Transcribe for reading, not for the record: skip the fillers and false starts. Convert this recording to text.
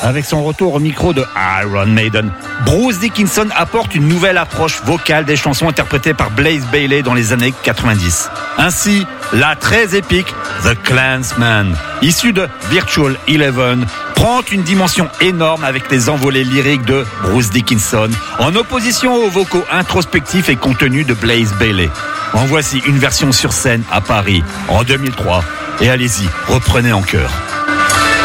Avec son retour au micro de Iron Maiden, Bruce Dickinson apporte une nouvelle approche vocale des chansons interprétées par Blaze Bayley dans les années 90. Ainsi, la très épique The Clansman, issue de Virtual Eleven, prend une dimension énorme avec les envolées lyriques de Bruce Dickinson, en opposition aux vocaux introspectifs et contenus de Blaze Bayley. En voici une version sur scène à Paris en 2003. Et allez-y, reprenez en chœur.